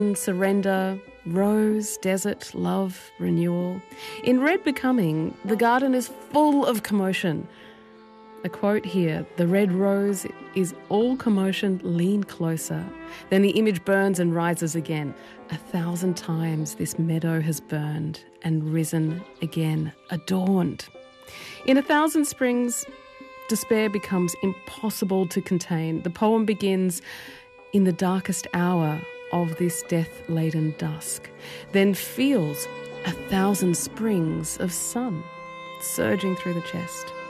surrender, rose, desert, love, renewal. In Red Becoming, the garden is full of commotion. A quote here, "The red rose is all commotion, lean closer." Then the image burns and rises again. 1,000 times this meadow has burned and risen again, adorned. In 1,000 Springs, despair becomes impossible to contain. The poem begins, "In the darkest hour of this death-laden dusk," then feels 1,000 springs of sun surging through the chest.